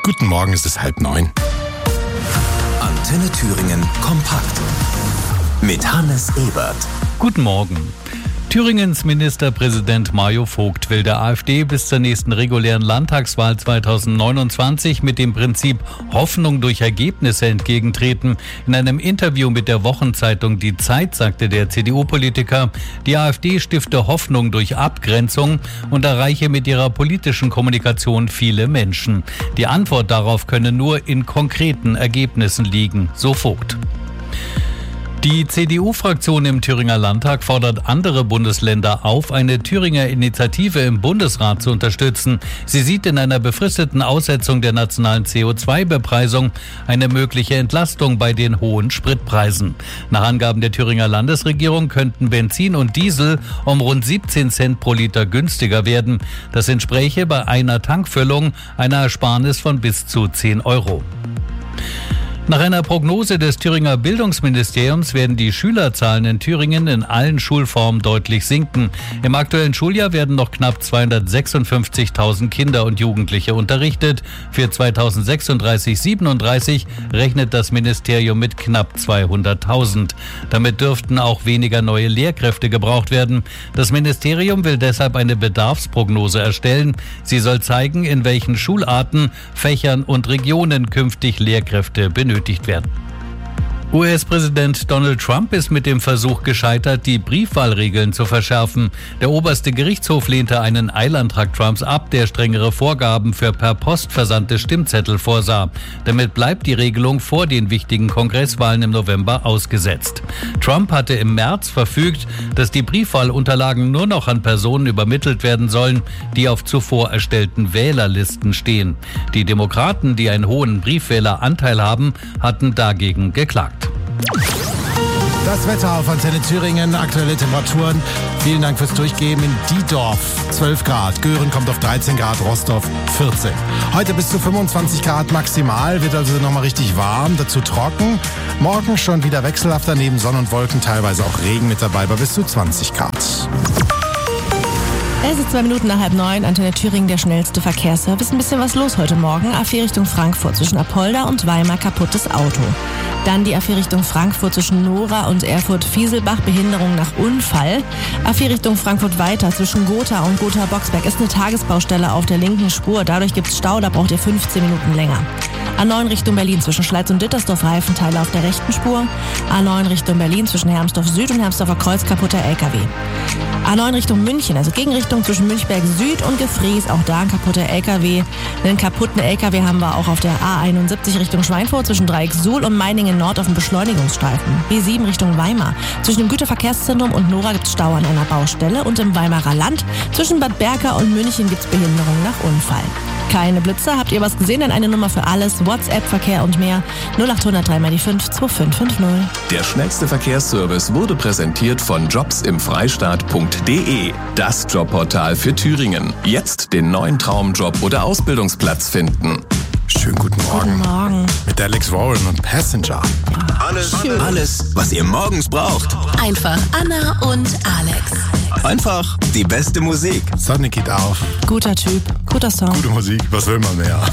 Guten Morgen, es ist 8:30. Antenne Thüringen kompakt mit Hannes Ebert. Guten Morgen. Thüringens Ministerpräsident Mario Vogt will der AfD bis zur nächsten regulären Landtagswahl 2029 mit dem Prinzip Hoffnung durch Ergebnisse entgegentreten. In einem Interview mit der Wochenzeitung Die Zeit sagte der CDU-Politiker, die AfD stifte Hoffnung durch Abgrenzung und erreiche mit ihrer politischen Kommunikation viele Menschen. Die Antwort darauf könne nur in konkreten Ergebnissen liegen, so Vogt. Die CDU-Fraktion im Thüringer Landtag fordert andere Bundesländer auf, eine Thüringer Initiative im Bundesrat zu unterstützen. Sie sieht in einer befristeten Aussetzung der nationalen CO2-Bepreisung eine mögliche Entlastung bei den hohen Spritpreisen. Nach Angaben der Thüringer Landesregierung könnten Benzin und Diesel um rund 17 Cent pro Liter günstiger werden. Das entspräche bei einer Tankfüllung einer Ersparnis von bis zu 10 Euro. Nach einer Prognose des Thüringer Bildungsministeriums werden die Schülerzahlen in Thüringen in allen Schulformen deutlich sinken. Im aktuellen Schuljahr werden noch knapp 256.000 Kinder und Jugendliche unterrichtet. Für 2036/37 rechnet das Ministerium mit knapp 200.000. Damit dürften auch weniger neue Lehrkräfte gebraucht werden. Das Ministerium will deshalb eine Bedarfsprognose erstellen. Sie soll zeigen, in welchen Schularten, Fächern und Regionen künftig Lehrkräfte benötigt werden. US-Präsident Donald Trump ist mit dem Versuch gescheitert, die Briefwahlregeln zu verschärfen. Der oberste Gerichtshof lehnte einen Eilantrag Trumps ab, der strengere Vorgaben für per Post versandte Stimmzettel vorsah. Damit bleibt die Regelung vor den wichtigen Kongresswahlen im November ausgesetzt. Trump hatte im März verfügt, dass die Briefwahlunterlagen nur noch an Personen übermittelt werden sollen, die auf zuvor erstellten Wählerlisten stehen. Die Demokraten, die einen hohen Briefwähleranteil haben, hatten dagegen geklagt. Das Wetter auf Antenne Thüringen, aktuelle Temperaturen. Vielen Dank fürs Durchgeben. In Diedorf 12 Grad, Göhren kommt auf 13 Grad, Rostorf 14. Heute bis zu 25 Grad maximal, wird also nochmal richtig warm, dazu trocken. Morgen schon wieder wechselhafter, neben Sonne und Wolken teilweise auch Regen mit dabei, bei bis zu 20 Grad. Es ist 2 Minuten nach 8:30, Antenne Thüringen, der schnellste Verkehrsservice. Ein bisschen was los heute Morgen. A4 Richtung Frankfurt zwischen Apolda und Weimar, kaputtes Auto. Dann die A4 Richtung Frankfurt zwischen Nora und Erfurt-Fieselbach, Behinderung nach Unfall. A4 Richtung Frankfurt weiter zwischen Gotha und Gotha-Boxberg ist eine Tagesbaustelle auf der linken Spur. Dadurch gibt's Stau, da braucht ihr 15 Minuten länger. A9 Richtung Berlin zwischen Schleiz und Dittersdorf, Reifenteile auf der rechten Spur. A9 Richtung Berlin zwischen Hermsdorf Süd und Hermsdorfer Kreuz, kaputter LKW. A9 Richtung München, also Gegenrichtung zwischen Münchberg Süd und Gefries, auch da ein kaputter LKW. Einen kaputten LKW haben wir auch auf der A71 Richtung Schweinfurt zwischen Dreieck Suhl und Meiningen Nord auf dem Beschleunigungsstreifen. B7 Richtung Weimar. Zwischen dem Güterverkehrszentrum und Nora gibt es Stau an einer Baustelle und im Weimarer Land zwischen Bad Berka und München gibt es Behinderung nach Unfall. Keine Blitzer, habt ihr was gesehen? Dann eine Nummer für alles, WhatsApp, Verkehr und mehr. 0800 3x5 2550. Der schnellste Verkehrsservice wurde präsentiert von jobsimfreistaat.de. Das Jobportal für Thüringen. Jetzt den neuen Traumjob oder Ausbildungsplatz finden. Schönen guten Morgen. Guten Morgen. Mit Alex Warren und Passenger. Alles, was ihr morgens braucht. Einfach Anna und Alex. Einfach die beste Musik. Sonne geht auf. Guter Typ, guter Song. Gute Musik, was will man mehr?